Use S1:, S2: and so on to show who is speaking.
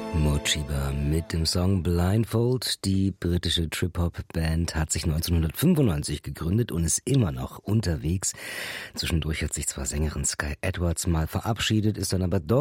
S1: Mochiba mit dem Song Blindfold. Die britische Trip-Hop-Band hat sich 1995 gegründet und ist immer noch unterwegs. Zwischendurch hat sich zwar Sängerin Sky Edwards mal verabschiedet, ist dann aber doch